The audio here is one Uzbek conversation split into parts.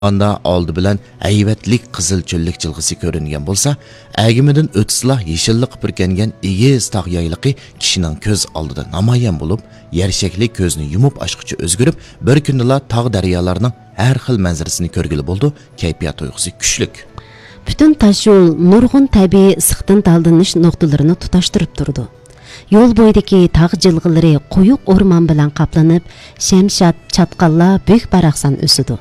Anda oldi bilan ayvatlik qizil cho'llik jilg'isi ko'ringan bo'lsa, agimidan o'tsizlah yeshillik purkangan egiz tog' yoyliqi kishining ko'z oldida namoyon bo'lib, yershakli ko'zni yumib ochqicha o'zgarib, bir kundala tog' daryolarning har xil manzarasini ko'rgili bo'ldi, kayfiyat tuyg'usi kuchlik. Bütün taş yol nurg'un tabiiy issiqdan daldinish nuqtalarini tutashtirib turdi. Yo'l bo'yidagi tog' jilg'ilari quyuq o'rmon bilan qaplanib, shamshat, chatqallar büyük baraqsan o'sidi.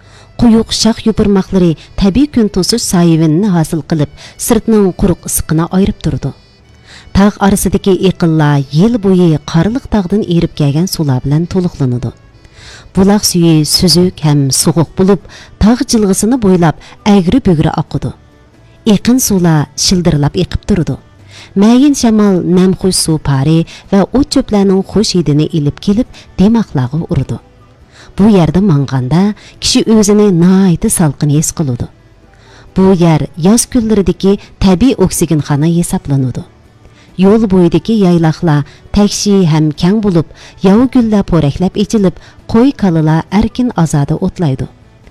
Quyuq shox yupurmoqlari tabiiy kun to'sish soyibini hosil qilib, sirtning quruq issiqini ayirib turdi. Tog' orasidagi iqillar yil bo'yi qorliq tog'dan erib kelgan suvlar bilan to'liqlanadi. Bulaq suyi süzük hem soğuk bulup, tağ jilg'isini bo'ylab agri-bugri oqidi. Iqin suvlar shildirlab eqib turdi. Mayin shamol namxush suv pari va o't cho'plarning xush hidini ilib kelib, demoqlarga urdi. Bu yerda manganda kishi o'zini nihoyatda salqin his qiladi. Bu yer yoz kunlaridagi tabiiy oksigenxona hisoblanadi. Yo'l bo'yidagi yayloqlar takshi ham kang bo'lib, yavu gullar po'raklab echilib, qo'y kalalar erkin ozoda o'tlaydi.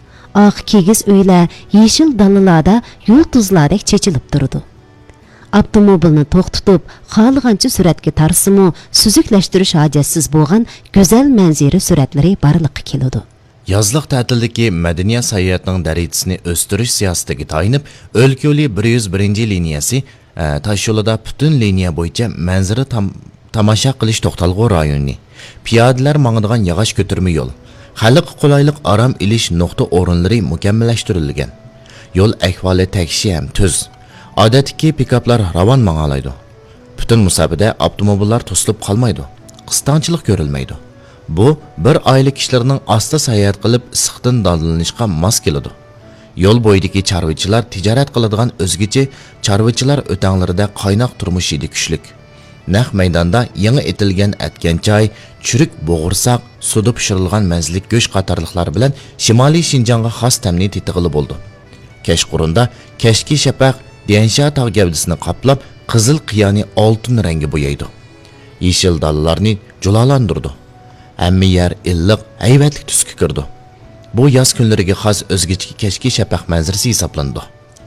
Oq kigiz uylar yeshil dalalarda yulduzlardek chechilib turdi. Avtomobilni to'xtatib, xohlagancha suratga tarsimi, suzuklashtirish hojatsiz bo'lgan go'zal manzara suratlari barliqqa keladi. Yazlıq ta'tildagi madaniyat sayohatining darajasini o'stirish siyosatiga tayinib, o'lka yo'li 101-liniyasi taş yo'lida butun liniya bo'yicha manzara tomosha qilish to'xtalg'u rayoni, piyodalar mangadigan yog'och ko'tirma yo'l, xalq qulaylik aram ilish nuqta o'rinlari mukammallashtirilgan. Yo'l ahvoli takshi ham tuz. Odatdagi pikaplar ravon mangalaydi. Butun musabada avtomobillar to'silib qolmaydi. Qistonchilik ko'rilmaydi. Bu bir oila kishilarning asta sayohat qilib issiqdan daldlanishga mos keladi. Yo'l bo'yidagi chorvachilar tijorat qiladigan o'zgacha chorvachilar o'tanglarida qaynoq turmush edi kuchlik. Naq maydonda yangi etilgan atgan choy, churuk bo'g'irsoq, suvda pishirilgan manzillik go'sht qatorliqlar bilan Shimoliy Shinjonga xos ta'mni tetig'ili bo'ldi. Kashqurunda kashki shafaq Diyansha tog' gavdasini qaplab, qizil qiyoni oltin rangi bo'yaydi. Yeshil dallarni julalandirdi. Hamma yer illiq, hayvatli tusga kirdi. Bu yoz kunlariga xos o'zgacha kashki shafaq manzarasi hisoblandi.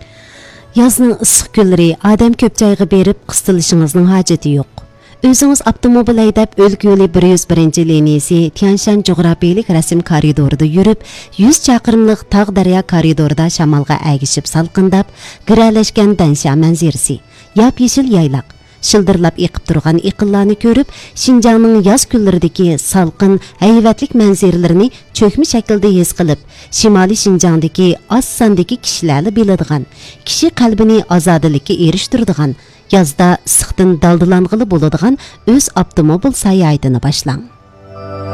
Yazning issiq kunlari odam ko'p joyga berib qistilishingizni hojati yo'q. O'zingiz avtomobil haydab o'lka yo'li 101-liniyasi Tianshan jug'rafiyalik rasm koridorida yurib, 100 chaqirimlik tog' daryo koridorida shamolga agishib salqindab, giralashgan dansha manzarasi, yap-yeshil yayloq, shildirlab eqib turgan iqillarni ko'rib, Shinjongning yoz kunlaridagi salqin, hayvatlik manzaralarini cho'kma shaklda his qilib, Shimoliy Shinjongdagi oz sondagi kishilarni biladigan, kishi qalbini ozodilikka erishtiradigan, yozda issiqdan daldalang'ili bo'ladigan o'z avtomobil sayohatini boshlang.